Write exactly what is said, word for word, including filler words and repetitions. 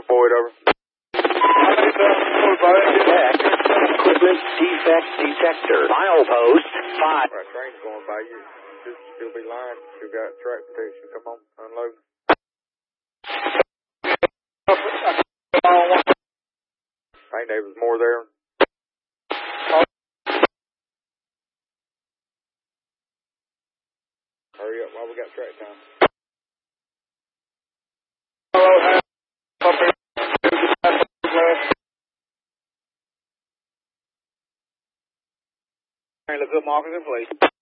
Boyd, over. Detect equipment defect detector. Milepost five. Right, train's going by you. Should still be lying. You got track protection. Come on, unload. I think there was more there. Hurry up while we got track time. Let's go, Marcus, please.